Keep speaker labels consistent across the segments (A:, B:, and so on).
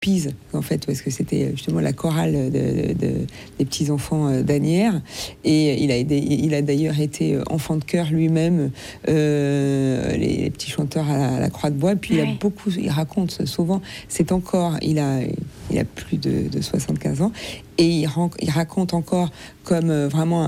A: Pise, en fait, parce que c'était justement la chorale des petits-enfants d'Asnières. Et il a d'ailleurs été enfant de chœur lui-même, les petits chanteurs à la Croix de Bois. Puis il raconte souvent, il a plus de 75 ans, et il raconte encore comme vraiment,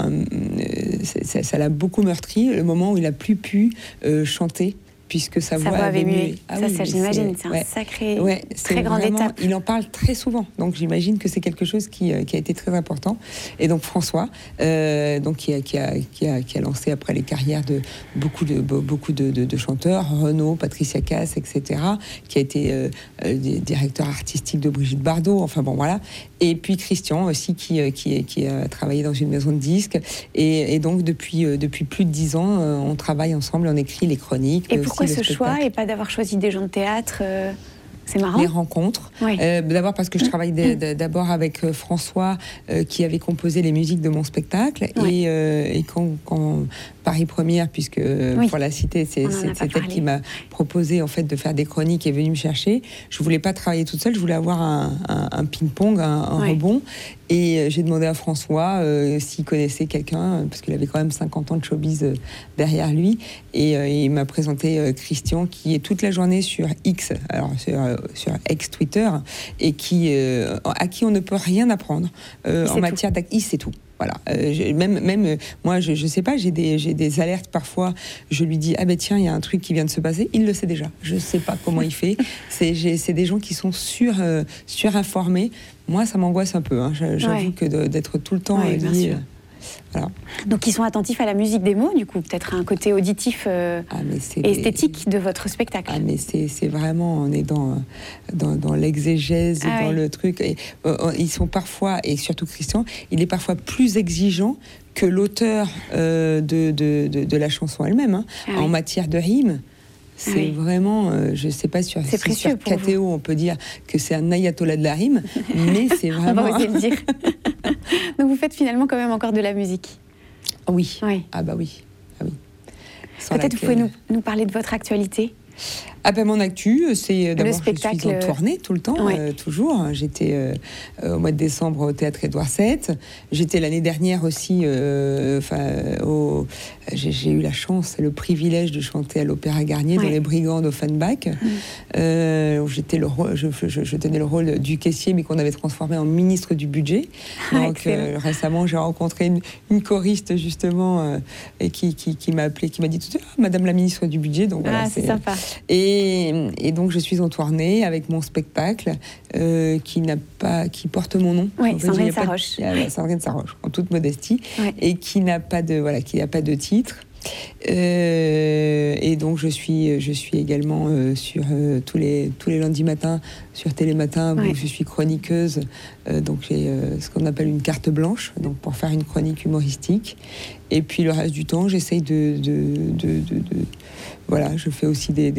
A: ça l'a beaucoup meurtri, le moment où il n'a plus pu chanter, puisque sa voix avait mué.
B: Ça, j'imagine, c'est un sacré, très grande étape.
A: Il en parle très souvent, donc j'imagine que c'est quelque chose qui a été très important. Et donc François, donc qui a lancé après les carrières de beaucoup de chanteurs, Renaud, Patricia Cass, etc., qui a été directeur artistique de Brigitte Bardot, enfin bon voilà. Et puis Christian aussi, qui a travaillé dans une maison de disques. Et donc depuis plus de 10 ans, on travaille ensemble, on écrit les chroniques.
B: Et pourquoi ce choix et pas d'avoir choisi des gens de théâtre C'est marrant.
A: Les rencontres. D'abord parce que je travaille d'abord avec François, qui avait composé les musiques de mon spectacle. Et quand Paris Première, puisque pour la citer, c'est elle qui m'a proposé en fait de faire des chroniques et est venue me chercher. Je voulais pas travailler toute seule, je voulais avoir un ping-pong, un rebond. Et j'ai demandé à François s'il connaissait quelqu'un, parce qu'il avait quand même 50 ans de showbiz derrière lui. Et il m'a présenté Christian, qui est toute la journée sur X, alors sur ex-Twitter, et à qui on ne peut rien apprendre en matière d'acting. C'est tout. Voilà. Même moi, je sais pas, j'ai des alertes parfois. Je lui dis, ah ben tiens, il y a un truc qui vient de se passer. Il le sait déjà. Je sais pas comment il fait. C'est des gens qui sont surinformés. Moi, ça m'angoisse un peu. Hein. J'avoue que d'être tout le temps dit. Voilà.
B: Donc ils sont attentifs à la musique des mots, du coup, peut-être à un côté auditif et esthétique de votre spectacle.
A: Ah mais c'est vraiment, on est dans l'exégèse, dans le truc. Et, ils sont parfois, et surtout Christian, il est parfois plus exigeant que l'auteur de la chanson elle-même, en matière de rime. C'est vraiment, je ne sais pas sur KTO, on peut dire que c'est un ayatollah de la rime, mais c'est vraiment...
B: On va oser le dire. Donc vous faites finalement quand même encore de la musique.
A: Oui. Ah bah oui.
B: Peut-être vous pouvez nous parler de votre actualité.
A: Ah ben mon actu, c'est d'abord que je suis en tournée tout le temps, toujours. J'étais au mois de décembre au Théâtre Édouard VII. J'étais l'année dernière aussi, j'ai eu la chance et le privilège de chanter à l'Opéra Garnier dans Les Brigands d'Offenbach. Où je tenais le rôle du caissier, mais qu'on avait transformé en ministre du budget. Donc récemment, j'ai rencontré une choriste justement et qui m'a appelé, qui m'a dit tout de suite, Madame la ministre du budget. Donc voilà,
B: c'est sympa.
A: Et donc je suis en tournée avec mon spectacle qui porte mon nom.
B: Sandrine Saroche.
A: Sandrine Saroche, en toute modestie, et qui n'a pas de titre. Et donc je suis également sur tous les lundis matins sur Télématin, où je suis chroniqueuse. Donc j'ai ce qu'on appelle une carte blanche, donc pour faire une chronique humoristique. Et puis le reste du temps, j'essaye voilà, je fais aussi j'ai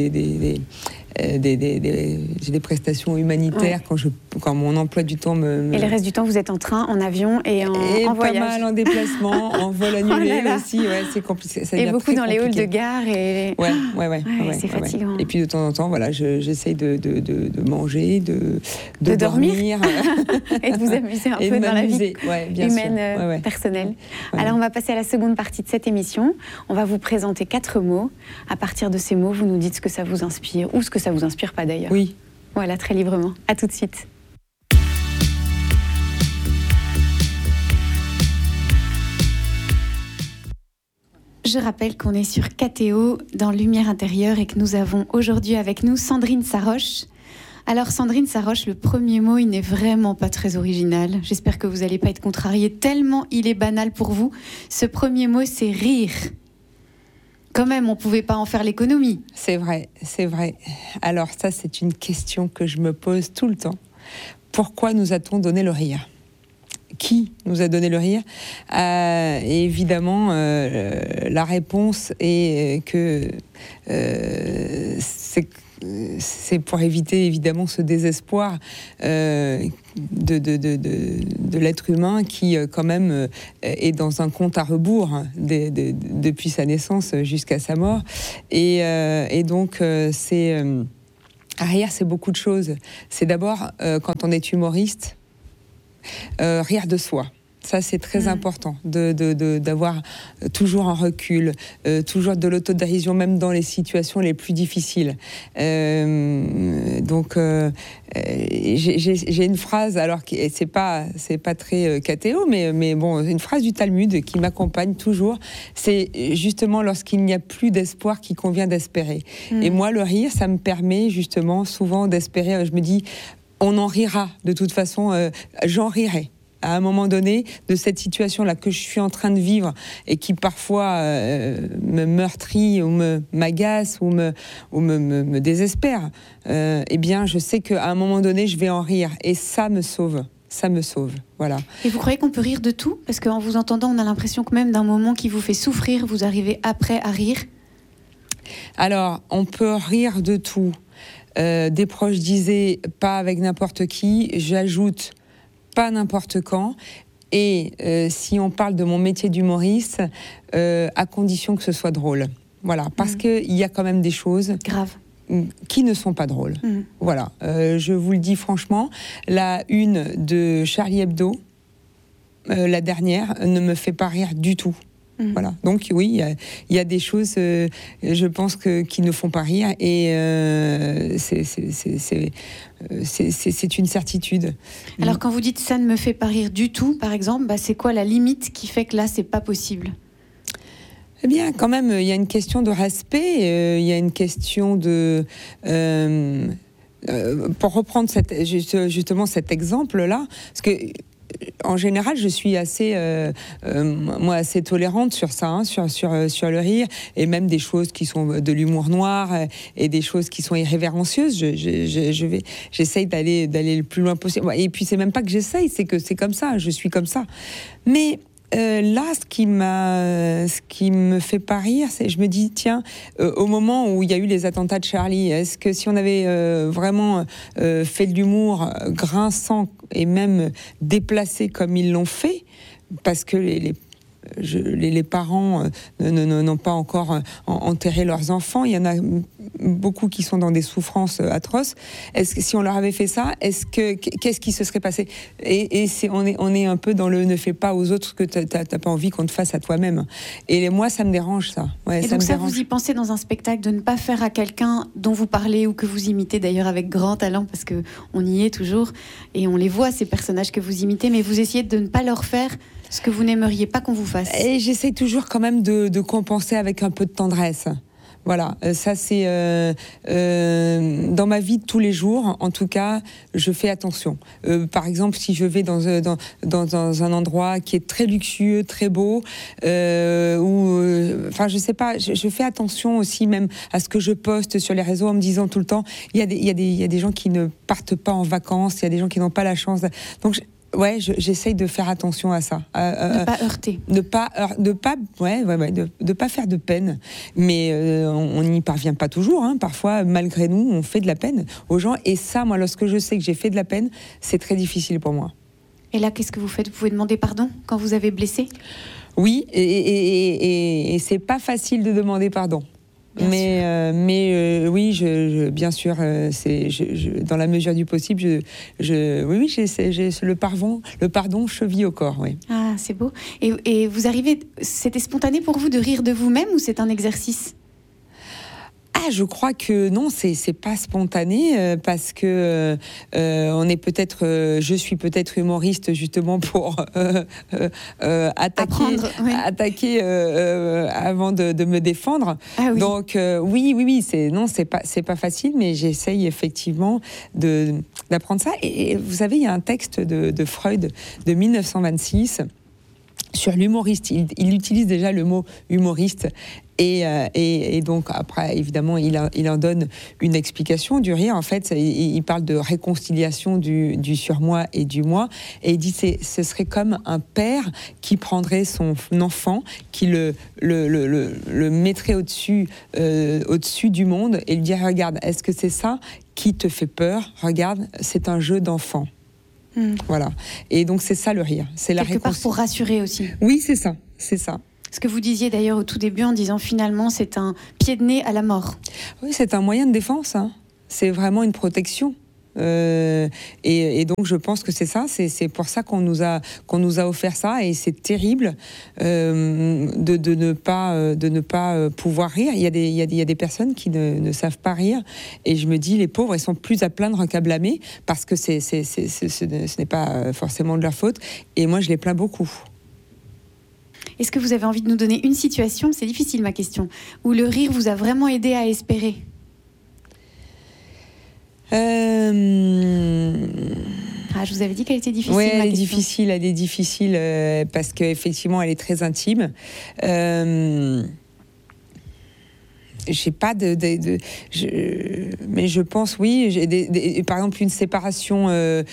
A: des prestations humanitaires quand mon emploi du temps
B: Et le reste du temps, vous êtes en train, en avion et en voyage.
A: Pas mal en déplacement, en vol annulé aussi. C'est compliqué.
B: Et beaucoup dans les halls de gare. C'est fatigant.
A: Et puis de temps en temps, voilà, j'essaye de manger, de dormir.
B: Et de vous amuser un peu dans la vie humaine, personnelle. Alors on va passer à la seconde partie de cette émission. On va vous présenter 4 mots. À partir de ces mots, vous nous dites ce que ça vous inspire, ou ce que ça vous inspire pas d'ailleurs.
A: Oui.
B: Voilà, très librement. À tout de suite. Je rappelle qu'on est sur KTO dans Lumière intérieure et que nous avons aujourd'hui avec nous Sandrine Saroche. Alors Sandrine Saroche, le premier mot, il n'est vraiment pas très original. J'espère que vous n'allez pas être contrariés tellement il est banal pour vous. Ce premier mot, c'est rire. Quand même, on ne pouvait pas en faire l'économie.
A: C'est vrai. Alors ça, c'est une question que je me pose tout le temps. Pourquoi nous a-t-on donné le rire ? Qui nous a donné le rire ? Et évidemment, la réponse est que c'est pour éviter évidemment ce désespoir de l'être humain qui quand même est dans un compte à rebours depuis sa naissance jusqu'à sa mort. Et donc c'est Rire, c'est beaucoup de choses. C'est d'abord, quand on est humoriste, rire de soi. Ça, c'est très important, d'avoir toujours un recul, toujours de l'autodérision, même dans les situations les plus difficiles. Donc, j'ai une phrase, alors c'est pas très catéo, mais bon, une phrase du Talmud qui m'accompagne toujours. C'est justement lorsqu'il n'y a plus d'espoir qu'il convient d'espérer. Et moi, le rire, ça me permet justement souvent d'espérer. Je me dis, on en rira. De toute façon, j'en rirai. À un moment donné, de cette situation-là que je suis en train de vivre et qui parfois me meurtrit ou m'agace ou me désespère, eh bien, je sais qu'à un moment donné, je vais en rire et ça me sauve. Ça me sauve, voilà.
B: Et vous croyez qu'on peut rire de tout ? Parce qu'en vous entendant, on a l'impression que même d'un moment qui vous fait souffrir, vous arrivez après à rire.
A: Alors, on peut rire de tout. Des proches disaient pas avec n'importe qui, j'ajoute pas n'importe quand. Et si on parle de mon métier d'humoriste, à condition que ce soit drôle. Voilà, parce qu'il y a quand même des choses
B: graves
A: qui ne sont pas drôles. Voilà, je vous le dis franchement, la une de Charlie Hebdo, la dernière, ne me fait pas rire du tout. Voilà. Donc oui, il y a des choses, je pense, qui ne font pas rire, et c'est une certitude.
B: Alors quand vous dites ça ne me fait pas rire du tout, par exemple, c'est quoi la limite qui fait que là c'est pas possible ?
A: Eh bien, quand même, il y a une question de respect, il y a une question de... pour reprendre justement cet exemple-là, parce que en général, je suis assez tolérante sur ça, sur le rire, et même des choses qui sont de l'humour noir et des choses qui sont irrévérencieuses. J'essaye d'aller le plus loin possible. Et puis c'est même pas que j'essaye, c'est que c'est comme ça. Je suis comme ça. Mais là, ce qui me fait pas rire, c'est, je me dis, tiens, au moment où il y a eu les attentats de Charlie, est-ce que si on avait vraiment fait de l'humour grinçant et même déplacé comme ils l'ont fait, parce que les parents n'ont pas encore enterré leurs enfants, il y en a beaucoup qui sont dans des souffrances atroces. Est-ce que si on leur avait fait ça, qu'est-ce qui se serait passé ? Et on est un peu dans le ne fais pas aux autres ce que t'as pas envie qu'on te fasse à toi-même. Et moi, ça me dérange, ça. Ouais,
B: et donc ça, vous y pensez dans un spectacle, de ne pas faire à quelqu'un dont vous parlez ou que vous imitez d'ailleurs avec grand talent, parce que on y est toujours et on les voit, ces personnages que vous imitez, mais vous essayez de ne pas leur faire ce que vous n'aimeriez pas qu'on vous fasse.
A: Et j'essaie toujours quand même de compenser avec un peu de tendresse. Voilà, ça c'est dans ma vie de tous les jours. En tout cas, je fais attention. Par exemple, si je vais dans un endroit qui est très luxueux, très beau, enfin je sais pas, je fais attention aussi même à ce que je poste sur les réseaux en me disant tout le temps, il y a des gens qui ne partent pas en vacances, il y a des gens qui n'ont pas la chance. Donc ouais, j'essaye de faire attention à ça.
B: Ne pas heurter.
A: De pas faire de peine. Mais on n'y parvient pas toujours. Hein. Parfois, malgré nous, on fait de la peine aux gens. Et ça, moi, lorsque je sais que j'ai fait de la peine, c'est très difficile pour moi.
B: Et là, qu'est-ce que vous faites ? Vous pouvez demander pardon quand vous avez blessé ?
A: Oui, et c'est pas facile de demander pardon. Mais oui, bien sûr, dans la mesure du possible, j'ai le pardon cheville au corps, oui.
B: Ah, c'est beau. Et vous arrivez, c'était spontané pour vous de rire de vous-même ou c'est un exercice ?
A: Ah, je crois que non, c'est pas spontané parce que on est peut-être, je suis peut-être humoriste justement pour attaquer avant de me défendre. Ah, oui. Donc oui, c'est pas facile, mais j'essaye effectivement d'apprendre ça. Et vous savez, il y a un texte de Freud de 1926 sur l'humoriste. Il utilise déjà le mot humoriste. Et donc après, évidemment, il en donne une explication du rire. En fait, il parle de réconciliation du surmoi et du moi. Et il dit ce serait comme un père qui prendrait son enfant, qui le mettrait au-dessus du monde et lui dirait, regarde, est-ce que c'est ça qui te fait peur ? Regarde, c'est un jeu d'enfant. Voilà. Et donc c'est ça le rire. C'est
B: quelque part pour rassurer aussi.
A: Oui, c'est ça.
B: Ce que vous disiez d'ailleurs au tout début en disant finalement c'est un pied de nez à la mort.
A: Oui, c'est un moyen de défense. Hein. C'est vraiment une protection. Et donc je pense que c'est ça, c'est pour ça qu'on nous a offert ça, et c'est terrible de ne pas pouvoir rire. Il y a des personnes qui ne savent pas rire, et je me dis, les pauvres, ils sont plus à plaindre qu'à blâmer, parce que ce n'est pas forcément de leur faute, et moi je les plains beaucoup.
B: Est-ce que vous avez envie de nous donner une situation, c'est difficile ma question, où le rire vous a vraiment aidé à espérer ? Je vous avais dit qu'elle était difficile.
A: Oui, elle est difficile parce qu'effectivement, elle est très intime. J'ai pas mais je pense, oui, j'ai par exemple une séparation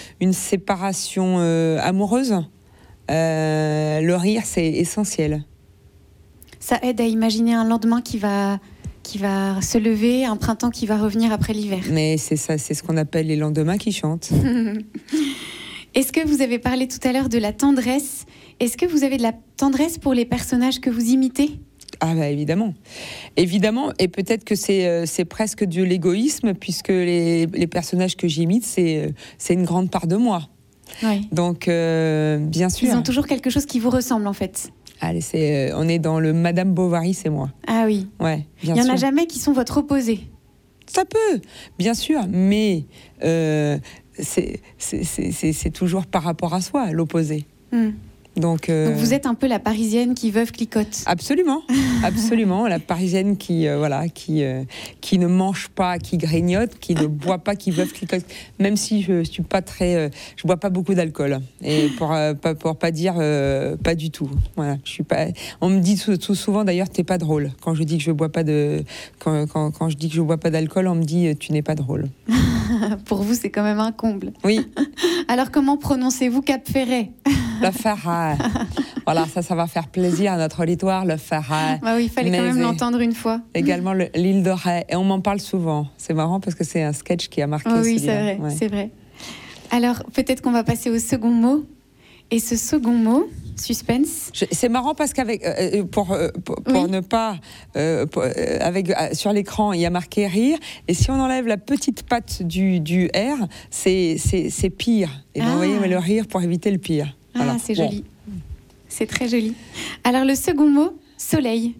A: amoureuse. Le rire, c'est essentiel.
B: Ça aide à imaginer un lendemain qui va se lever, un printemps qui va revenir après l'hiver.
A: Mais c'est ça, c'est ce qu'on appelle les lendemains qui chantent.
B: Est-ce que vous avez parlé tout à l'heure de la tendresse ? Est-ce que vous avez de la tendresse pour les personnages que vous imitez ?
A: Ah bah évidemment, et peut-être que c'est presque de l'égoïsme, puisque les personnages que j'imite, c'est une grande part de moi.
B: Ouais.
A: Donc bien sûr.
B: Ils ont toujours quelque chose qui vous ressemble en fait.
A: Allez, on est dans le Madame Bovary, c'est moi.
B: Ah oui.
A: Ouais, bien sûr.
B: Il n'y en a jamais qui sont votre opposé.
A: Ça peut, bien sûr, mais c'est toujours par rapport à soi, l'opposé. Donc
B: vous êtes un peu la Parisienne qui veuve clicote.
A: Absolument, absolument, la Parisienne qui ne mange pas, qui grignote, qui ne boit pas, qui veuve clicote. Même si je suis pas je bois pas beaucoup d'alcool, et pour pas dire pas du tout. Voilà, je suis pas. On me dit tout souvent d'ailleurs, t'es pas drôle. Quand je dis que je bois pas quand je dis que je bois pas d'alcool, on me dit tu n'es pas drôle.
B: Pour vous, c'est quand même un comble.
A: Oui.
B: Alors comment prononcez-vous Cap Ferret ?
A: Le Ferret. Voilà, ça va faire plaisir à notre auditoire, le Ferret.
B: Bah oui, il fallait quand même l'entendre une fois.
A: Également l'île de Ré, et on m'en parle souvent. C'est marrant parce que c'est un sketch qui a marqué.
B: Oh oui, c'est vrai, ouais. C'est vrai. Alors peut-être qu'on va passer au second mot. Et ce second mot, suspense.
A: C'est marrant parce qu'avec pour ne pas sur l'écran il y a marqué rire, et si on enlève la petite patte du R, c'est pire. Et donc, vous voyez, mais le rire pour éviter le pire. Voilà.
B: C'est joli. C'est très joli. Alors le second mot, soleil.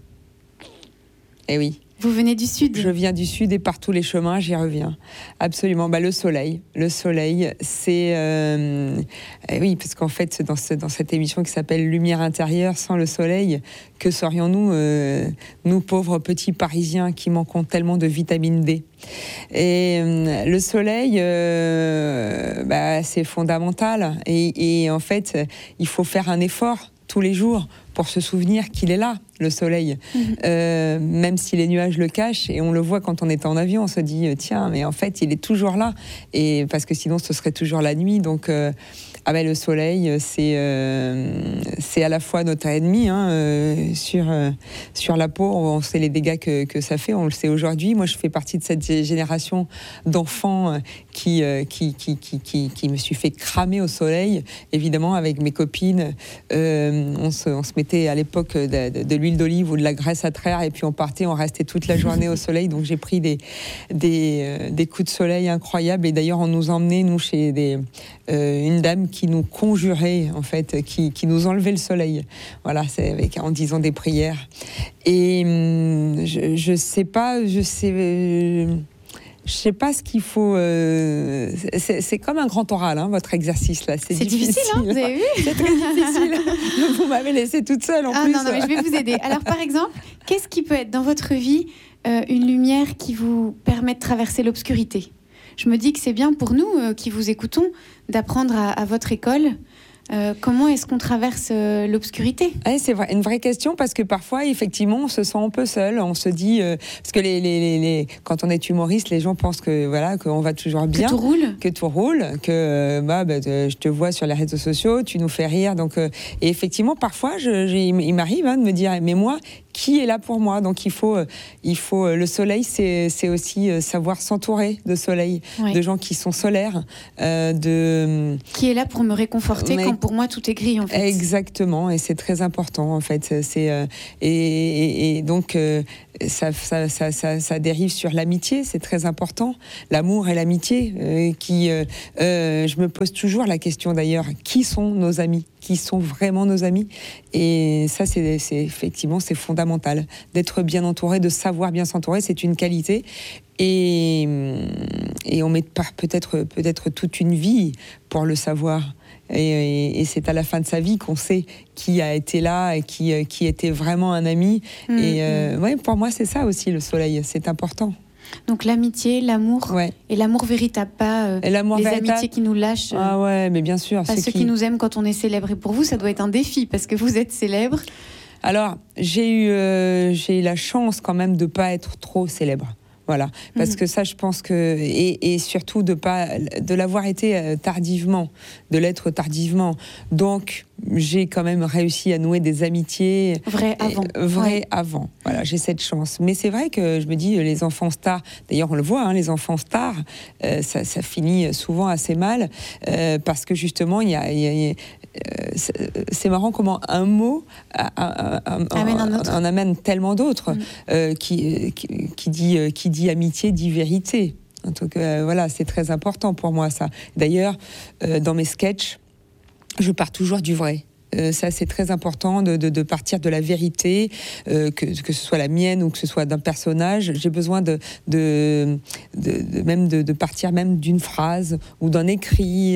A: Eh oui.
B: Vous venez du Sud ?
A: Je viens du Sud, et par tous les chemins, j'y reviens. Absolument. Le soleil, c'est... oui, parce qu'en fait, dans cette émission qui s'appelle Lumière intérieure, sans le soleil, que serions-nous, nous pauvres petits Parisiens qui manquons tellement de vitamine D ? Et le soleil, c'est fondamental. Et en fait, il faut faire un effort tous les jours pour se souvenir qu'il est là, le soleil. Même si les nuages le cachent, et on le voit quand on est en avion, on se dit tiens, mais en fait il est toujours là, et parce que sinon ce serait toujours la nuit. Donc le soleil, c'est à la fois notre ennemi sur la peau. On sait les dégâts que ça fait, on le sait aujourd'hui. Moi je fais partie de cette génération d'enfants qui me suis fait cramer au soleil, évidemment avec mes copines. On se mettait à l'époque de l'huile d'olive ou de la graisse à traire, et puis on restait toute la journée au soleil. Donc j'ai pris des coups de soleil incroyables, et d'ailleurs on nous emmenait, nous, chez une dame qui nous conjurait, en fait, qui nous enlevait le soleil. Voilà, c'est en disant des prières. Et je sais pas ce qu'il faut. C'est comme un grand oral, votre exercice là.
B: C'est difficile, vous avez vu ?
A: C'est très difficile. Vous m'avez laissée toute seule en plus.
B: Non, mais je vais vous aider. Alors, par exemple, qu'est-ce qui peut être dans votre vie une lumière qui vous permet de traverser l'obscurité ? Je me dis que c'est bien pour nous qui vous écoutons d'apprendre à votre école. Comment est-ce qu'on traverse l'obscurité ?
A: C'est une vraie question, parce que parfois, effectivement, on se sent un peu seul. On se dit, parce que quand on est humoriste, les gens pensent que qu'on va toujours bien, que tout roule, que je te vois sur les réseaux sociaux, tu nous fais rire. Donc, et effectivement, parfois, il m'arrive de me dire, mais moi, qui est là pour moi. Donc il faut le soleil, c'est aussi savoir s'entourer de soleil, de gens qui sont solaires,
B: qui est là pour me réconforter quand pour moi tout est gris en fait.
A: Exactement, et c'est très important en fait. Et donc ça dérive sur l'amitié, c'est très important, l'amour et l'amitié. Je me pose toujours la question d'ailleurs, qui sont nos amis ? Qui sont vraiment nos amis? Et ça, c'est effectivement, c'est fondamental d'être bien entouré, de savoir bien s'entourer, c'est une qualité. Et on met peut-être toute une vie pour le savoir. Et c'est à la fin de sa vie qu'on sait qui a été là et qui était vraiment un ami. Et pour moi, c'est ça aussi le soleil, c'est important.
B: Donc l'amitié, l'amour, et l'amour véritable, pas les amitiés qui nous lâchent.
A: Ah ouais, mais bien sûr.
B: Pas ceux qui nous aiment quand on est célèbre. Et pour vous, ça doit être un défi, parce que vous êtes célèbre.
A: Alors, j'ai eu la chance quand même de ne pas être trop célèbre. Voilà, parce que ça, je pense que et surtout de l'avoir été tardivement, de l'être tardivement. Donc, j'ai quand même réussi à nouer des amitiés
B: vraies
A: avant. Voilà, j'ai cette chance. Mais c'est vrai que je me dis, les enfants stars, d'ailleurs on le voit, les enfants stars, ça finit souvent assez mal parce que justement, c'est marrant comment un mot en amène tellement d'autres. Qui dit amitié dit vérité. En tout cas, voilà, c'est très important pour moi ça. D'ailleurs, dans mes sketchs, je pars toujours du vrai. Ça, c'est très important de partir de la vérité, que ce soit la mienne ou que ce soit d'un personnage. J'ai besoin de partir même d'une phrase ou d'un écrit.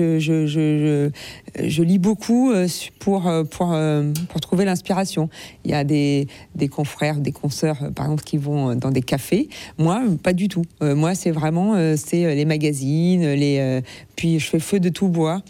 A: Je lis beaucoup pour trouver l'inspiration. Il y a des confrères, des consoeurs, par exemple, qui vont dans des cafés. Moi, pas du tout. Moi, c'est vraiment les magazines, puis je fais feu de tout bois.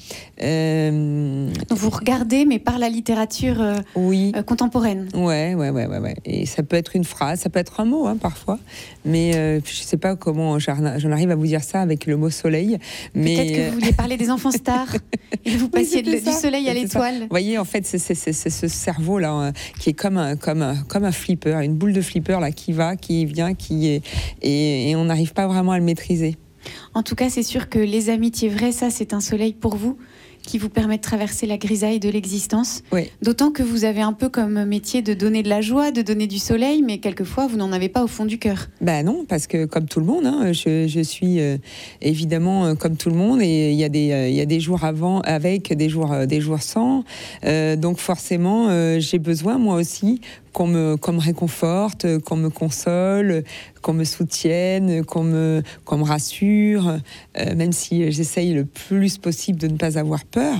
B: Vous regardez, mais par la littérature contemporaine.
A: Ouais. Et ça peut être une phrase, ça peut être un mot, parfois. Mais je sais pas comment j'en arrive à vous dire ça avec le mot soleil. Mais
B: peut-être que vous vouliez parler des enfants stars et vous passiez du soleil à l'étoile.
A: Vous voyez, en fait, c'est ce cerveau-là qui est comme un flipper, une boule de flipper là qui va, qui vient, et on n'arrive pas vraiment à le maîtriser.
B: En tout cas, c'est sûr que les amitiés vraies, ça, c'est un soleil pour vous qui vous permet de traverser la grisaille de l'existence.
A: Oui.
B: D'autant que vous avez un peu comme métier de donner de la joie, de donner du soleil, mais quelquefois, vous n'en avez pas au fond du cœur.
A: Ben non, parce que comme tout le monde, je suis évidemment comme tout le monde, et il y a des jours avec, des jours sans. Donc forcément, j'ai besoin, moi aussi, qu'on me réconforte, qu'on me console, qu'on me soutienne, qu'on me rassure, même si j'essaye le plus possible de ne pas avoir peur,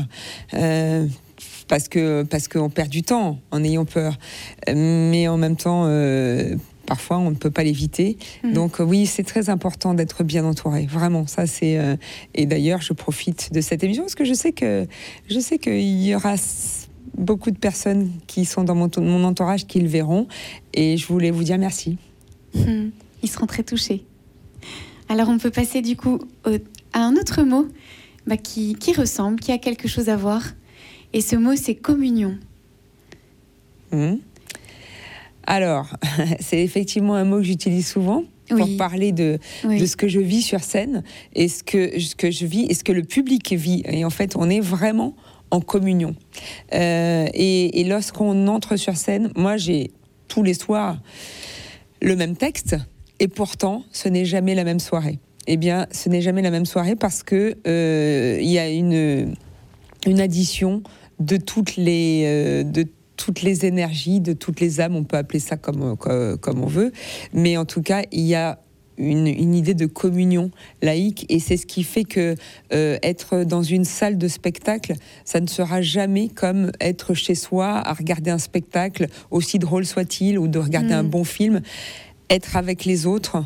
A: parce qu'on perd du temps en ayant peur, mais en même temps parfois on ne peut pas l'éviter. Donc oui, c'est très important d'être bien entouré, vraiment. Ça c'est et d'ailleurs je profite de cette émission parce que je sais qu'il y aura beaucoup de personnes qui sont dans mon entourage qui le verront, et je voulais vous dire merci.
B: Ils seront très touchés. Alors on peut passer du coup à un autre mot qui ressemble, qui a quelque chose à voir, et ce mot c'est communion.
A: Alors, c'est effectivement un mot que j'utilise souvent pour parler de ce que je vis sur scène, et ce que je vis et ce que le public vit. Et en fait, on est vraiment en communion. Et lorsqu'on entre sur scène, moi j'ai tous les soirs le même texte, et pourtant ce n'est jamais la même soirée. Eh bien, ce n'est jamais la même soirée parce que il y a une addition de toutes les énergies, de toutes les âmes. On peut appeler ça comme on veut, mais en tout cas, il y a une idée de communion laïque, et c'est ce qui fait que être dans une salle de spectacle, ça ne sera jamais comme être chez soi à regarder un spectacle, aussi drôle soit-il, ou de regarder un bon film. Être avec les autres,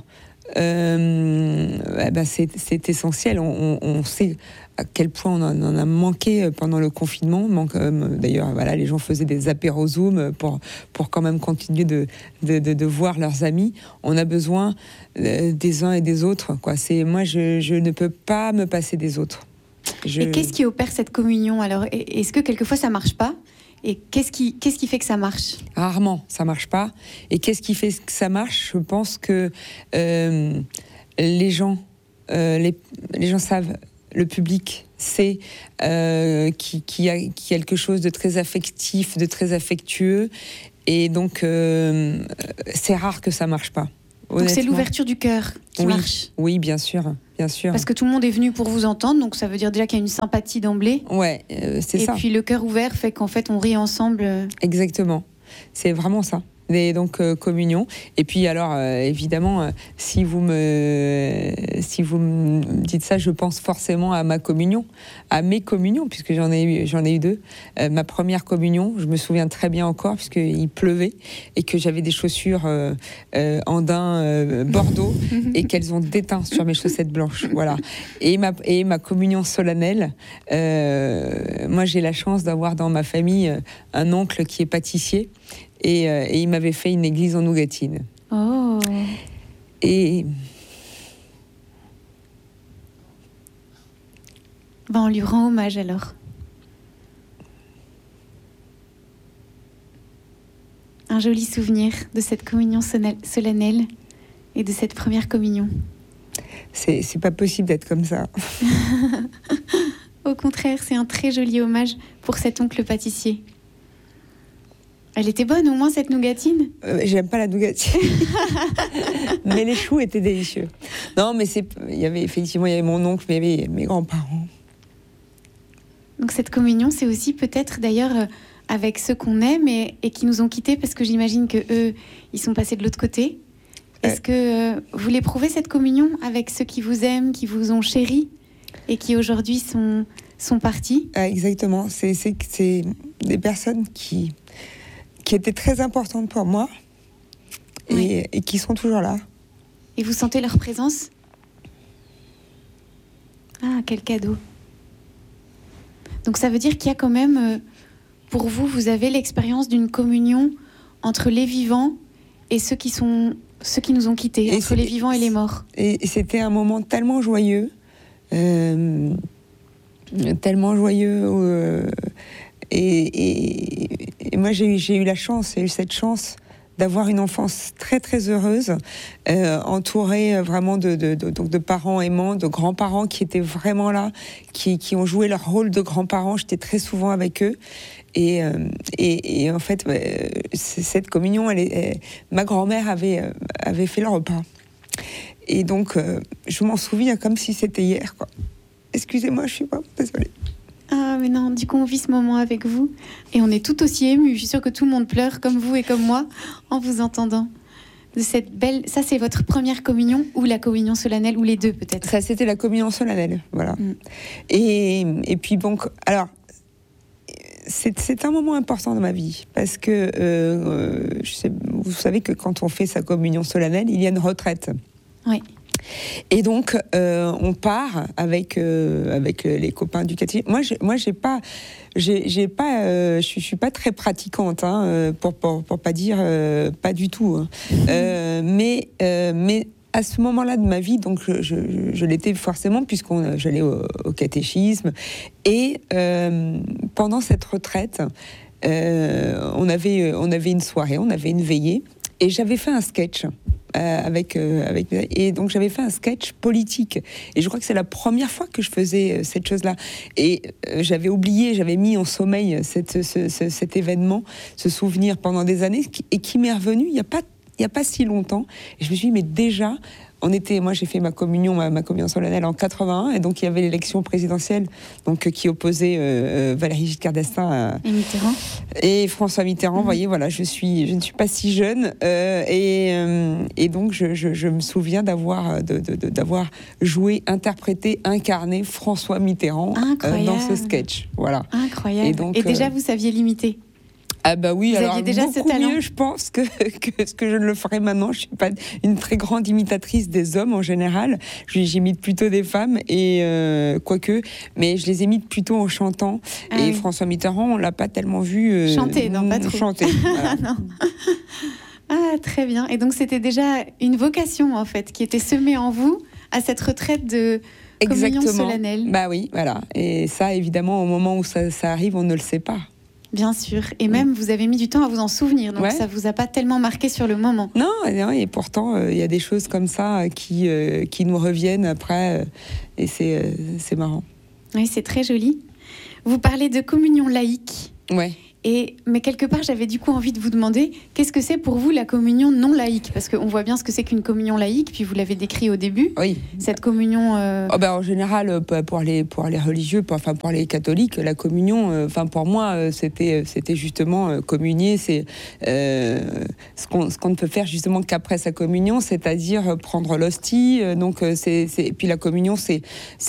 A: c'est essentiel. On sait à quel point on en a manqué pendant le confinement. D'ailleurs, voilà, les gens faisaient des apéros Zoom pour quand même continuer de voir leurs amis. On a besoin des uns et des autres, quoi. Moi, je ne peux pas me passer des autres.
B: Et qu'est-ce qui opère cette communion alors ? Est-ce que quelquefois ça marche pas ? Et qu'est-ce qui fait que ça marche ?
A: Rarement, ça marche pas. Et qu'est-ce qui fait que ça marche ? Je pense que les gens savent, le public sait qu'il y a quelque chose de très affectif, de très affectueux. Et donc, c'est rare que ça marche pas.
B: Donc c'est l'ouverture du cœur qui marche.
A: Oui, bien sûr.
B: Parce que tout le monde est venu pour vous entendre, donc ça veut dire déjà qu'il y a une sympathie d'emblée.
A: Ouais, c'est ça.
B: Et puis le cœur ouvert fait qu'en fait on rit ensemble.
A: Exactement, c'est vraiment ça. Et donc communion. Et puis alors évidemment, si vous me dites ça, je pense forcément à ma communion, à mes communions, puisque j'en ai eu deux. Ma première communion, je me souviens très bien encore, puisqu'il pleuvait et que j'avais des chaussures en daim bordeaux et qu'elles ont déteint sur mes chaussettes blanches. Voilà. Et ma communion solennelle, moi j'ai la chance d'avoir dans ma famille un oncle qui est pâtissier. Et il m'avait fait une église en nougatine.
B: Oh.
A: Et
B: on lui rend hommage alors. Un joli souvenir de cette communion solennelle et de cette première communion.
A: C'est pas possible d'être comme ça.
B: Au contraire, c'est un très joli hommage pour cet oncle pâtissier. Elle était bonne, au moins, cette nougatine ?
A: J'aime pas la nougatine. Mais les choux étaient délicieux. Non, mais il y avait mon oncle, mais il y avait mes grands-parents.
B: Donc cette communion, c'est aussi peut-être d'ailleurs avec ceux qu'on aime et qui nous ont quittés, parce que j'imagine qu'eux, ils sont passés de l'autre côté. Est-ce que vous l'éprouvez, cette communion, avec ceux qui vous aiment, qui vous ont chéri et qui aujourd'hui sont partis ?
A: Exactement. C'est des personnes qui étaient très importantes pour moi et qui sont toujours là.
B: Et vous sentez leur présence ? Ah, quel cadeau. Donc ça veut dire qu'il y a quand même, pour vous, vous avez l'expérience d'une communion entre les vivants et ceux qui nous ont quittés, entre les vivants et les morts.
A: Et c'était un moment tellement joyeux, et moi j'ai eu cette chance d'avoir une enfance très très heureuse, entourée vraiment de parents aimants, de grands-parents qui étaient vraiment là, qui ont joué leur rôle de grands-parents. J'étais très souvent avec eux. Et en fait, cette communion, ma grand-mère avait fait le repas. Et donc, je m'en souviens comme si c'était hier, quoi. Excusez-moi, je suis pas désolée.
B: Ah, mais non, du coup, on vit ce moment avec vous. Et on est tout aussi émus. Je suis sûre que tout le monde pleure, comme vous et comme moi, en vous entendant. De cette belle... Ça, c'est votre première communion ou la communion solennelle, ou les deux, peut-être ?
A: Ça, c'était la communion solennelle, voilà. Et puis, bon, alors... C'est un moment important dans ma vie, parce que vous savez que quand on fait sa communion solennelle, il y a une retraite.
B: Oui.
A: Et donc, on part avec les copains du catéchisme. Moi, je suis pas très pratiquante, hein, pour pas dire pas du tout. Hein. Mais à ce moment-là de ma vie, donc je l'étais forcément, j'allais au catéchisme. Et pendant cette retraite, on avait une soirée, on avait une veillée, et j'avais fait un sketch. Et donc j'avais fait un sketch politique, et je crois que c'est la première fois que je faisais cette chose-là, et j'avais mis en sommeil cet événement, ce souvenir pendant des années, et qui m'est revenu il y a pas si longtemps, et je me suis dit, mais déjà moi j'ai fait ma communion solennelle en 81, et donc il y avait l'élection présidentielle, donc qui opposait Valéry Giscard d'Estaing et François Mitterrand. Vous voyez, voilà, je ne suis pas si jeune, et donc je me souviens d'avoir joué, interprété, incarné François Mitterrand dans ce sketch. Voilà.
B: Incroyable. Et déjà vous saviez l'imiter.
A: Ah bah oui,
B: vous
A: alors
B: déjà
A: beaucoup mieux, je pense, que ce que je ne le ferai maintenant. Je suis pas une très grande imitatrice des hommes en général. J'imite plutôt des femmes, et quoique, mais je les imite plutôt en chantant. Et François Mitterrand, on l'a pas tellement vu
B: chanter, non, pas trop.
A: Chanter. Voilà.
B: Non. Ah, très bien. Et donc c'était déjà une vocation en fait qui était semée en vous à cette retraite de communion solennelle.
A: Bah oui, voilà. Et ça, évidemment, au moment où ça arrive, on ne le sait pas.
B: Bien sûr. Et même, vous avez mis du temps à vous en souvenir. Donc, ça ne vous a pas tellement marqué sur le moment.
A: Non, et pourtant, il y a des choses comme ça qui nous reviennent après. Et c'est marrant.
B: Oui, c'est très joli. Vous parlez de communion laïque.
A: Ouais.
B: Mais quelque part, j'avais du coup envie de vous demander, qu'est-ce que c'est pour vous la communion non laïque ? Parce qu'on voit bien ce que c'est qu'une communion laïque, puis vous l'avez décrit au début.
A: Oui.
B: Cette communion...
A: en général, pour les religieux, pour les catholiques, la communion, pour moi, c'était justement communier. C'est ce qu'on ne peut faire justement qu'après sa communion, c'est-à-dire prendre l'hostie. Et puis la communion, c'est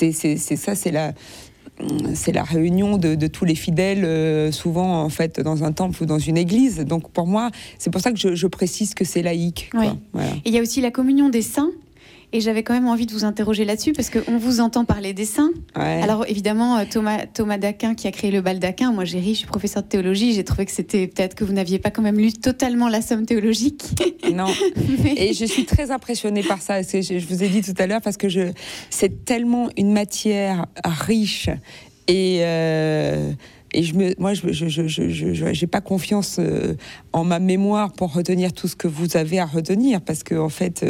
A: la réunion de tous les fidèles, souvent en fait dans un temple ou dans une église. Donc pour moi, c'est pour ça que je précise que c'est laïque.
B: Oui.
A: Voilà.
B: Et il y a aussi la communion des saints. Et j'avais quand même envie de vous interroger là-dessus parce qu'on vous entend parler des saints. Ouais. Alors évidemment, Thomas d'Aquin qui a créé le bal d'Aquin, moi je suis professeure de théologie, j'ai trouvé que c'était peut-être que vous n'aviez pas quand même lu totalement la somme théologique.
A: Non, et je suis très impressionnée par ça, je vous ai dit tout à l'heure, parce que c'est tellement une matière riche et moi, je n'ai pas confiance en ma mémoire pour retenir tout ce que vous avez à retenir, parce que en fait,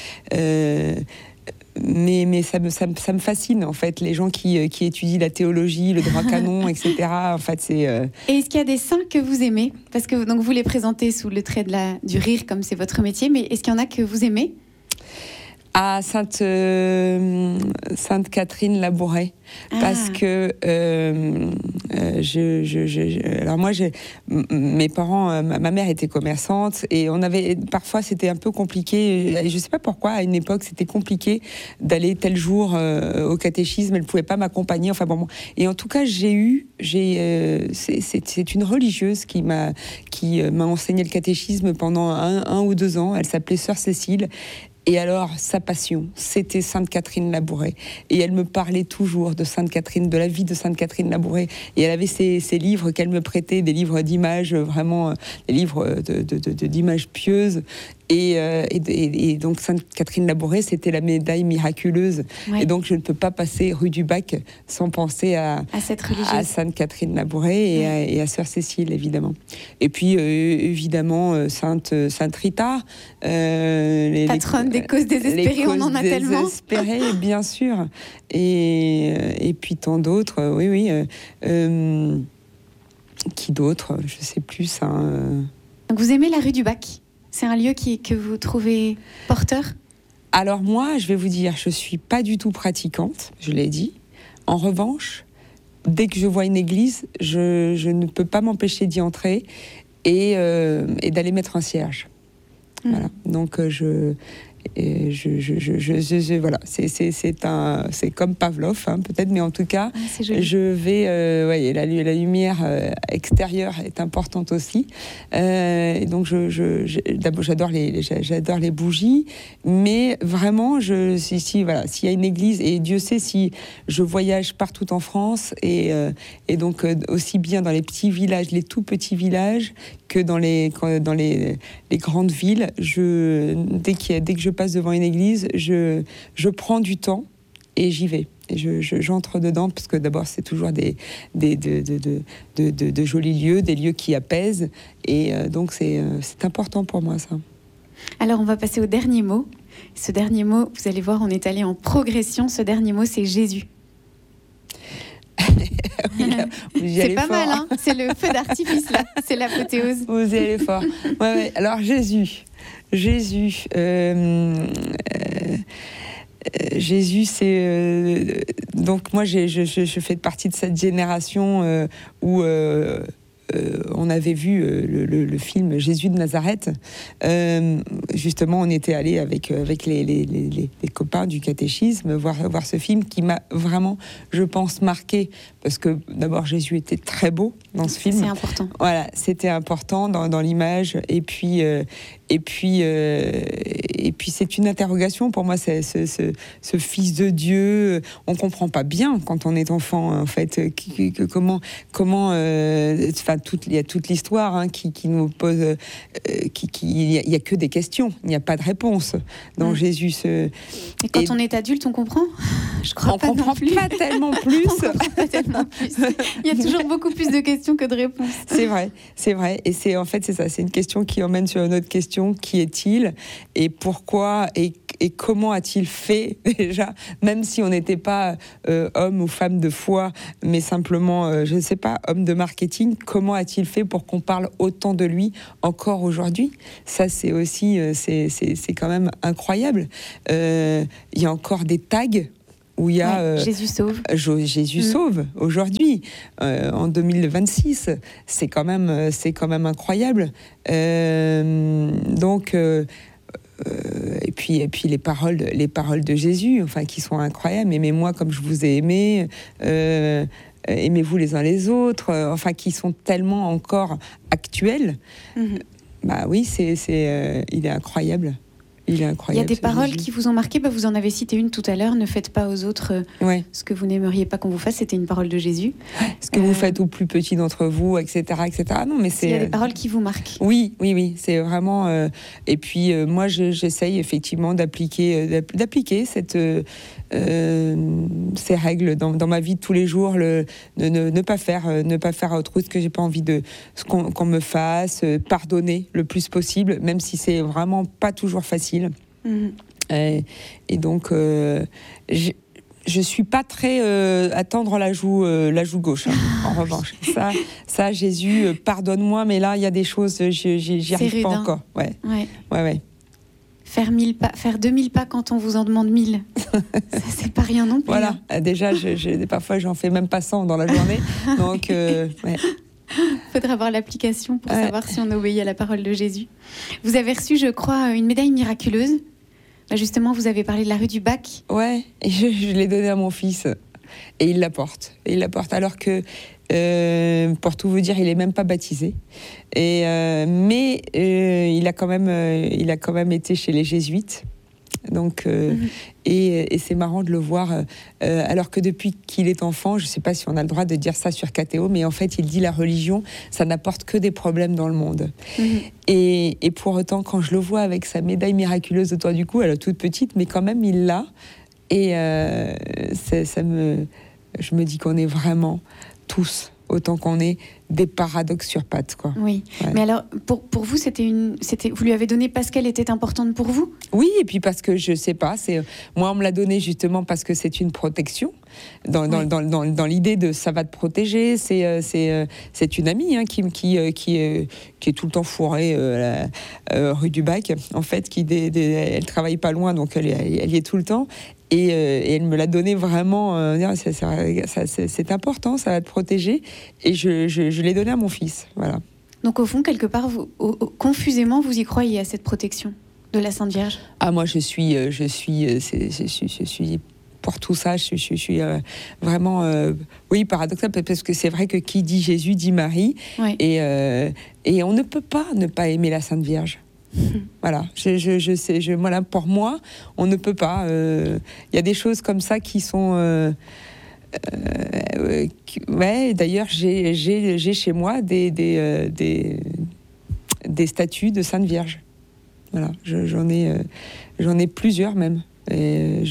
A: mais ça me fascine en fait, les gens qui étudient la théologie, le droit canon, etc. En fait, c'est.
B: Et est-ce qu'il y a des saints que vous aimez ? Parce que donc vous les présentez sous le trait du rire, comme c'est votre métier, mais est-ce qu'il y en a que vous aimez ?
A: À Sainte Catherine Labouré, parce que alors moi mes parents, ma mère était commerçante et parfois c'était un peu compliqué, je sais pas pourquoi à une époque c'était compliqué d'aller tel jour au catéchisme, elle pouvait pas m'accompagner, et en tout cas c'est une religieuse qui m'a enseigné le catéchisme pendant un ou 2 ans, elle s'appelait Sœur Cécile. Et alors, sa passion, c'était Sainte Catherine Labouré. Et elle me parlait toujours de Sainte Catherine, de la vie de Sainte Catherine Labouré. Et elle avait ces livres qu'elle me prêtait, des livres d'images, vraiment, des livres d'images pieuses. Et donc, Sainte Catherine Labouré, c'était la médaille miraculeuse. Ouais. Et donc, je ne peux pas passer rue du Bac sans penser à Sainte Catherine Labouré et à Sœur Cécile, évidemment. Et puis, évidemment, Sainte Rita.
B: Patronne des causes désespérées, on en a tellement.
A: Désespérées, bien sûr. Et puis, tant d'autres, oui. Qui d'autres ? Je ne sais plus, ça.
B: Donc, vous aimez la rue du Bac ? C'est un lieu que vous trouvez porteur ?
A: Alors moi, je vais vous dire, je ne suis pas du tout pratiquante, je l'ai dit. En revanche, dès que je vois une église, je ne peux pas m'empêcher d'y entrer et d'aller mettre un cierge. Voilà. Donc voilà, c'est comme Pavlov, peut-être, mais en tout cas, je vais, la lumière extérieure est importante aussi. Et donc d'abord j'adore les bougies, mais vraiment, s'il y a une église, et Dieu sait si je voyage partout en France, et donc aussi bien dans les petits villages, les tout petits villages, que dans les grandes villes, dès que je passe devant une église, je prends du temps et j'y vais. Et j'entre dedans, parce que d'abord, c'est toujours de jolis lieux, des lieux qui apaisent. Et donc, c'est important pour moi, ça.
B: Alors, on va passer au dernier mot. Ce dernier mot, vous allez voir, on est allé en progression. Ce dernier mot, c'est Jésus. C'est pas mal, hein. C'est le feu d'artifice, là. C'est l'apothéose.
A: Vous y allez fort. Ouais. Alors, Jésus, c'est... donc, moi, je fais partie de cette génération où... on avait vu le film Jésus de Nazareth. Justement, on était allé avec les copains du catéchisme voir ce film qui m'a vraiment, je pense, marqué, parce que d'abord Jésus était très beau dans ce film.
B: C'est important.
A: Voilà, c'était important dans l'image, et puis Et puis c'est une interrogation pour moi, c'est ce Fils de Dieu. On comprend pas bien quand on est enfant, en fait, comment il y a toute l'histoire qui nous pose, il y a que des questions, il n'y a pas de réponse dans Jésus.
B: Et quand on est adulte, on comprend. Je crois pas non plus.
A: Pas tellement plus.
B: On comprend pas tellement plus. Il y a toujours beaucoup plus de questions que de réponses.
A: C'est vrai. Et c'est ça. C'est une question qui emmène sur une autre question. Qui est-il et pourquoi et comment a-t-il fait déjà, même si on n'était pas homme ou femme de foi, mais simplement, je ne sais pas, homme de marketing, comment a-t-il fait pour qu'on parle autant de lui encore aujourd'hui? Ça, c'est aussi, c'est quand même incroyable. Il y a encore des tags où il y a
B: Jésus sauve.
A: Jésus sauve aujourd'hui en 2026. C'est quand même incroyable. Donc et puis les paroles de Jésus, enfin qui sont incroyables. Aimez-moi comme je vous ai aimé. Aimez-vous les uns les autres. Enfin qui sont tellement encore actuelles. Bah oui, il est incroyable. Il est incroyable.
B: Il y a des paroles qui vous ont marqué. Vous en avez cité une tout à l'heure. Ne faites pas aux autres ce que vous n'aimeriez pas qu'on vous fasse. C'était une parole de Jésus.
A: Ce que vous faites au plus petit d'entre vous, etc., etc. Non, mais
B: il y a des paroles qui vous marquent.
A: Oui. C'est vraiment. Et puis moi, j'essaye effectivement d'appliquer ces règles dans ma vie de tous les jours. Ne pas faire autre chose que j'ai pas envie de qu'on me fasse. Pardonner le plus possible, même si c'est vraiment pas toujours facile. Et donc je suis pas très à tendre la joue gauche, en revanche. Ça Jésus, pardonne-moi, mais là il y a des choses, j'y arrive pas encore. Ouais.
B: Faire 2000 pas quand on vous en demande 1000, ça c'est pas rien non plus.
A: Voilà, déjà parfois j'en fais même pas 100 dans la journée, donc
B: faudra avoir l'application pour savoir si on obéit à la parole de Jésus. Vous avez reçu, je crois, une médaille miraculeuse. Là, justement, vous avez parlé de la rue du Bac.
A: Ouais, et je l'ai donnée à mon fils. Et il la porte. Alors que, pour tout vous dire, il n'est même pas baptisé. Mais il a quand même été chez les jésuites. Donc, et c'est marrant de le voir, alors que depuis qu'il est enfant, je ne sais pas si on a le droit de dire ça sur KTO, mais en fait, il dit la religion, ça n'apporte que des problèmes dans le monde. Et pour autant, quand je le vois avec sa médaille miraculeuse autour du cou, elle est toute petite, mais quand même, il l'a. Et je me dis qu'on est vraiment tous, autant qu'on est, des paradoxes sur pattes, quoi.
B: Oui, mais alors, pour vous, vous lui avez donné parce qu'elle était importante pour vous?
A: Oui, et puis parce que, je sais pas, moi, on me l'a donné justement parce que c'est une protection, dans l'idée de ça va te protéger, c'est une amie qui est tout le temps fourrée rue du Bac, en fait, elle travaille pas loin, donc elle y est tout le temps. Et elle me l'a donné vraiment, c'est important, ça va te protéger. Et je l'ai donné à mon fils, voilà.
B: Donc au fond, quelque part, confusément, vous y croyez à cette protection de la Sainte Vierge? Ah,
A: moi, je suis pour tout ça, je suis vraiment, paradoxal, parce que c'est vrai que qui dit Jésus dit Marie, et on ne peut pas ne pas aimer la Sainte Vierge. Voilà, je sais, voilà, pour moi, on ne peut pas. Il y a des choses comme ça qui sont. D'ailleurs, j'ai chez moi des statues de Sainte Vierge. Voilà, j'en ai plusieurs même. Et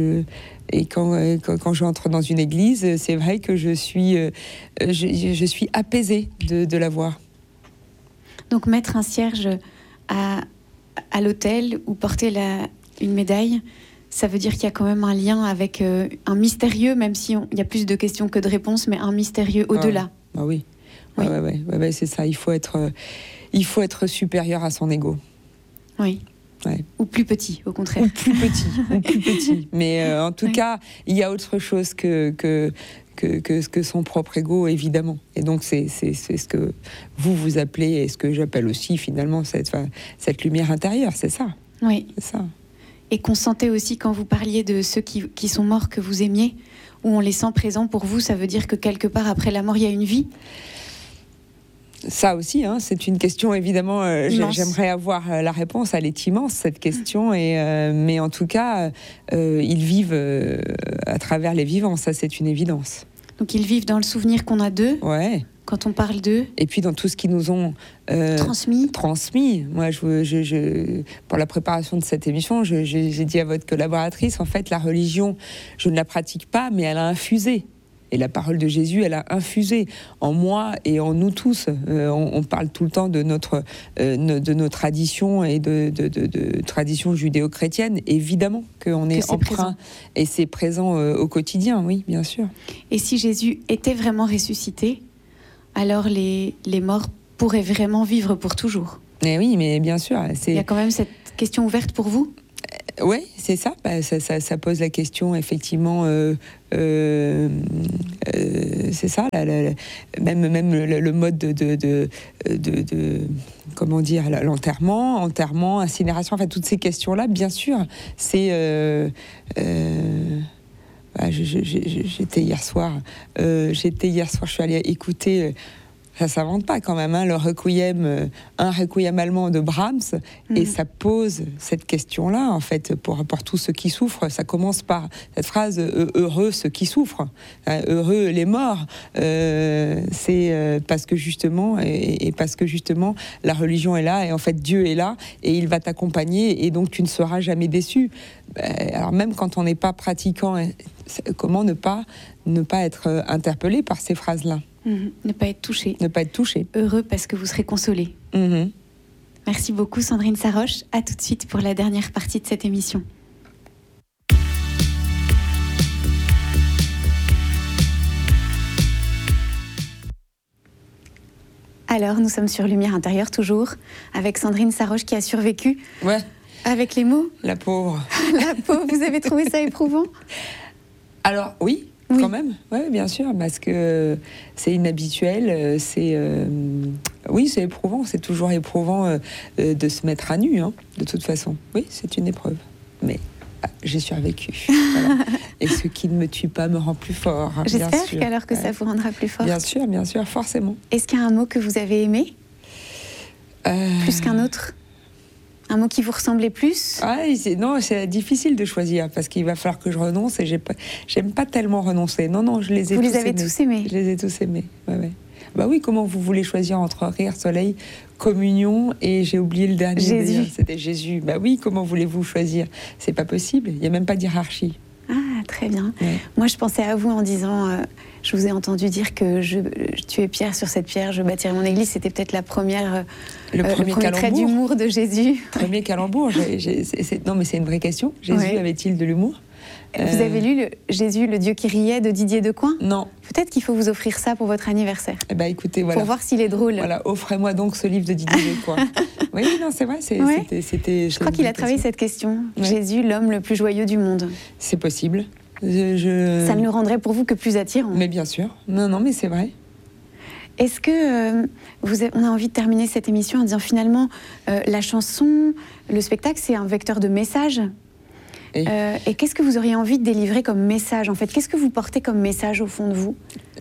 A: quand j'entre dans une église, c'est vrai que je suis apaisée de la voir.
B: Donc mettre un cierge à l'autel ou porter une médaille, ça veut dire qu'il y a quand même un lien avec un mystérieux, même si il y a plus de questions que de réponses, mais un mystérieux au-delà.
A: Oui. Ouais, c'est ça. Il faut être supérieur à son ego.
B: Oui.
A: Ouais.
B: Ou plus petit, au contraire.
A: Ou plus petit. Mais en tout cas, il y a autre chose que son propre ego, évidemment. Et donc, c'est ce que vous appelez, et ce que j'appelle aussi, finalement, cette lumière intérieure, c'est ça.
B: Oui.
A: C'est ça.
B: Et qu'on sentait aussi, quand vous parliez de ceux qui sont morts, que vous aimiez, où on les sent présents pour vous, ça veut dire que quelque part, après la mort, il y a une vie?
A: Ça aussi, c'est une question évidemment. J'aimerais avoir la réponse. Elle est immense cette question, mais en tout cas, ils vivent à travers les vivants. Ça, c'est une évidence.
B: Donc ils vivent dans le souvenir qu'on a d'eux.
A: Ouais.
B: Quand on parle d'eux.
A: Et puis dans tout ce qu'ils nous ont transmis. Moi, pour la préparation de cette émission, j'ai dit à votre collaboratrice, en fait, la religion, je ne la pratique pas, mais elle a infusé. Et la parole de Jésus, elle a infusé en moi et en nous tous. On parle tout le temps de nos traditions et de traditions judéo-chrétiennes. Évidemment qu'on est emprunt et c'est présent au quotidien, oui, bien sûr.
B: Et si Jésus était vraiment ressuscité, alors les morts pourraient vraiment vivre pour toujours.
A: Eh oui, mais bien sûr.
B: Il y a quand même cette question ouverte pour vous ?
A: Oui, c'est ça. Ça pose la question, effectivement. C'est ça, même le mode de comment dire, enterrement, incinération, enfin toutes ces questions-là, bien sûr. J'étais hier soir, je suis allée écouter. Ça s'invente pas quand même, le requiem, un requiem allemand de Brahms, et ça pose cette question-là, en fait, pour tous ceux qui souffrent. Ça commence par cette phrase « heureux ceux qui souffrent », heureux les morts. C'est parce que justement, parce que justement, la religion est là, et en fait Dieu est là, et il va t'accompagner, et donc tu ne seras jamais déçu. Alors même quand on n'est pas pratiquant, comment ne pas être interpellé par ces phrases-là?
B: Ne pas être touché.
A: Ne pas être touché.
B: Heureux parce que vous serez consolé. Merci beaucoup Sandrine Saroche. À tout de suite pour la dernière partie de cette émission. Alors, nous sommes sur Lumière Intérieure toujours, avec Sandrine Saroche qui a survécu.
A: Ouais.
B: Avec les mots.
A: La pauvre.
B: La pauvre, vous avez trouvé ça éprouvant?
A: Alors, oui. Quand même, oui, bien sûr, parce que c'est inhabituel, oui, c'est éprouvant, c'est toujours éprouvant de se mettre à nu, de toute façon. Oui, c'est une épreuve, mais j'ai survécu. Voilà. Et ce qui ne me tue pas me rend plus fort.
B: J'espère qu'alors que ça vous rendra plus fort.
A: Bien sûr, forcément.
B: Est-ce qu'il y a un mot que vous avez aimé plus qu'un autre? Un mot qui vous ressemblait plus?
A: Non, c'est difficile de choisir parce qu'il va falloir que je renonce et j'aime pas tellement renoncer. Non, je les ai tous aimés.
B: Vous les avez tous aimés?
A: Je les ai tous aimés, ouais. Bah oui, comment vous voulez choisir entre rire, soleil, communion et j'ai oublié le dernier.
B: Jésus.
A: C'était Jésus. Bah oui, comment voulez-vous choisir? C'est pas possible, il n'y a même pas de hiérarchie.
B: Ah, très bien.
A: Ouais.
B: Moi, je pensais à vous en disant, je vous ai entendu dire que tu es pierre sur cette pierre, je bâtirai mon église. C'était peut-être le premier trait d'humour de Jésus.
A: Premier calembour. Non, mais c'est une vraie question. Jésus avait-il de l'humour?
B: Vous avez lu Jésus, le Dieu qui riait de Didier Decoing?
A: Non.
B: Peut-être qu'il faut vous offrir ça pour votre anniversaire.
A: Eh ben, écoutez, voilà.
B: Pour voir s'il est drôle.
A: Voilà, offrez-moi donc ce livre de Didier Decoing. Oui, non, c'est vrai.
B: Je crois qu'il a travaillé cette question. Ouais. Jésus, l'homme le plus joyeux du monde.
A: C'est possible. Ça
B: ne le rendrait pour vous que plus attirant.
A: Mais bien sûr. Non, mais c'est vrai.
B: Est-ce que on a envie de terminer cette émission en disant finalement, la chanson, le spectacle, c'est un vecteur de message? Et qu'est-ce que vous auriez envie de délivrer comme message, en fait? Qu'est-ce que vous portez comme message au fond de vous?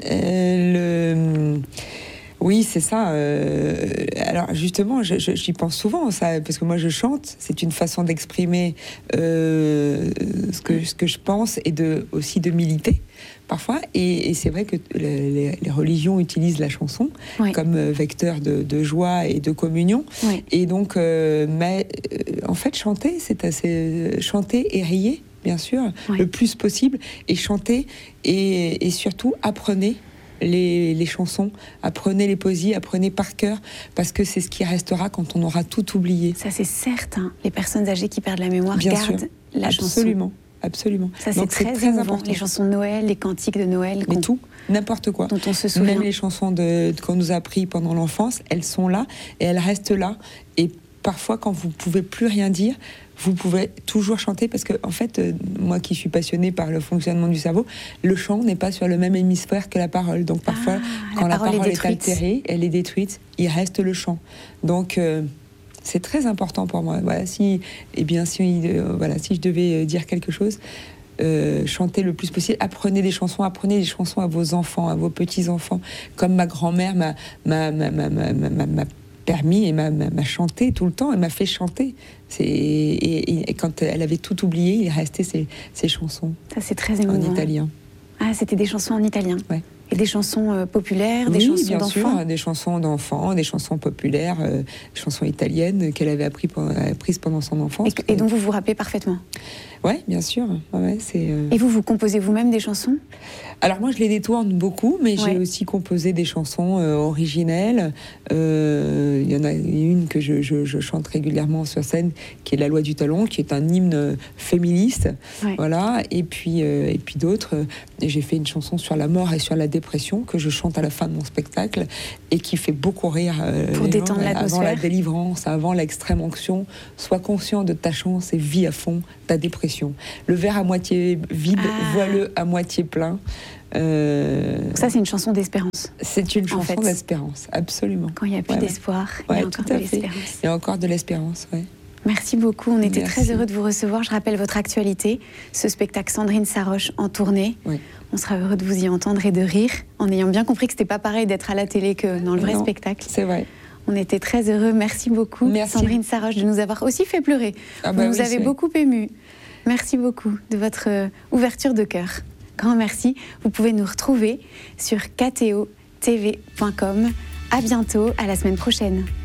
A: Oui, c'est ça. Alors justement, j'y pense souvent, ça, parce que moi je chante. C'est une façon d'exprimer ce que je pense et aussi de militer parfois. Et c'est vrai que les religions utilisent la chanson comme vecteur de joie et de communion. Oui. Et donc, en fait, chanter, c'est assez chanter et rier, bien sûr, le plus possible, et chanter et surtout apprenez. Les chansons, apprenez les poésies, apprenez par cœur, parce que c'est ce qui restera quand on aura tout oublié.
B: Ça, c'est certain. Les personnes âgées qui perdent la mémoire gardent la chanson.
A: Absolument.
B: Ça, c'est très important. Les chansons de Noël, les cantiques de Noël.
A: Mais tout, n'importe quoi.
B: Dont on se souvient.
A: Même les chansons qu'on nous a apprises pendant l'enfance, elles sont là et elles restent là. Et parfois, quand vous ne pouvez plus rien dire, vous pouvez toujours chanter, parce que, en fait, moi qui suis passionnée par le fonctionnement du cerveau, le chant n'est pas sur le même hémisphère que la parole. Donc parfois, quand la parole est altérée, elle est détruite, il reste le chant. Donc c'est très important pour moi. Voilà, si je devais dire quelque chose, chantez le plus possible. Apprenez des chansons à vos enfants, à vos petits-enfants. Comme ma grand-mère m'a permis et m'a chanté tout le temps, elle m'a fait chanter. Et quand elle avait tout oublié, il restait ses chansons.
B: Ça, c'est très émouvant.
A: En italien.
B: Ah, c'était des chansons en italien.
A: Ouais.
B: Et des chansons populaires, des chansons d'enfants.
A: Oui, bien sûr, des chansons d'enfants, des chansons populaires, des chansons italiennes qu'elle avait apprises pendant son enfance.
B: Et dont vous vous rappelez parfaitement.
A: Oui, bien sûr. Ouais,
B: Et vous composez vous-même des chansons ?
A: Alors moi, je les détourne beaucoup, mais j'ai aussi composé des chansons originelles. Il y en a une que je chante régulièrement sur scène, qui est La Loi du Talon, qui est un hymne féministe. Ouais. Voilà. Et puis d'autres. J'ai fait une chanson sur la mort et sur la dépression que je chante à la fin de mon spectacle et qui fait beaucoup rire.
B: Pour détendre l'atmosphère.
A: Avant la délivrance, avant l'extrême onction, sois conscient de ta chance et vis à fond ta dépression. Le verre à moitié vide, vois-le à moitié plein.
B: Ça, c'est une chanson d'espérance.
A: C'est une chanson d'espérance, absolument.
B: Quand il n'y a plus d'espoir, il y a encore de l'espérance.
A: Il y a encore de l'espérance, oui.
B: Merci beaucoup, on était très heureux de vous recevoir. Je rappelle votre actualité, ce spectacle Sandrine Saroche en tournée. Oui. On sera heureux de vous y entendre et de rire, en ayant bien compris que ce n'était pas pareil d'être à la télé que dans le vrai spectacle.
A: C'est vrai.
B: On était très heureux. Merci beaucoup, Sandrine Saroche, de nous avoir aussi fait pleurer. Vous nous avez beaucoup émus. Merci beaucoup de votre ouverture de cœur. Grand merci. Vous pouvez nous retrouver sur ktotv.com. À bientôt, à la semaine prochaine.